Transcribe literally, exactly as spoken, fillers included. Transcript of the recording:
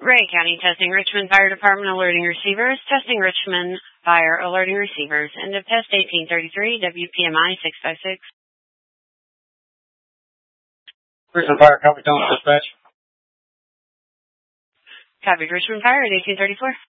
Ray County Testing Richmond Fire Department alerting receivers. Testing Richmond Fire alerting receivers. End of test eighteen thirty-three, W P M I six five six. Richmond Fire, copy, tone, dispatch. Copy Richmond Fire at eighteen thirty-four.